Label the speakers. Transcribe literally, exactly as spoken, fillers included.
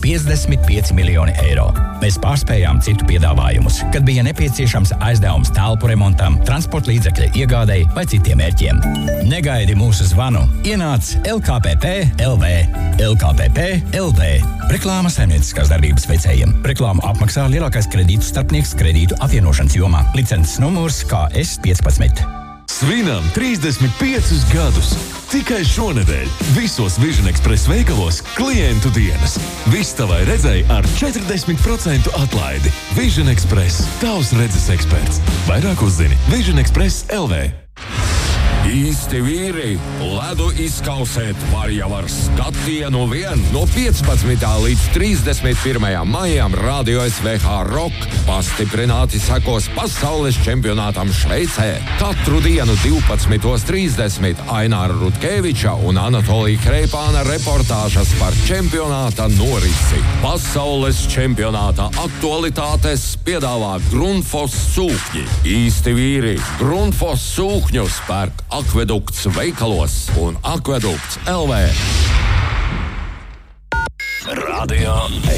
Speaker 1: piecdesmit pieci miljoni eiro. Mēs pārspējām citu piedāvājumus, kad bija nepieciešams aizdevums telpu remontam, transporta līdzekļa iegādei vai citiem mērķiem. Negaidi mūsu zvanu. Ienāc L K P P L V. L K P P L V. Reklāma saimnieciskās darbības veicējiem. Reklāmu apmaksā lielākais kredītu starpnieks kredītu apvienošanas jomā. Licences numurs K S piecpadsmit.
Speaker 2: Svinam trīsdesmit piecus gadus! Tikai šonedēļ visos Vision Express veikalos klientu dienas. Viss tavai redzei ar četrdesmit procentu atlaidi. Vision Express. Tavs redzes eksperts. Vairāk uzzini Vision Express L V.
Speaker 3: Īsti vīri ledu izkausēt var jau ar skatienu vien. No piecpadsmitā līdz trīsdesmit pirmajam maijam Radio S V H Rock pastiprināti sekos pasaules čempionātam Šveicē. Katru dienu divpadsmit trīsdesmit Aināra Rutkeviča un Anatolija Kreipāna reportāžas par čempionāta norisi. Pasaules čempionāta aktualitātes piedāvā Grundfos sūkņi. Īsti vīri Grundfos sūkņus pērk Akvedukts veikalos un Akvedukts L V.
Speaker 4: Radio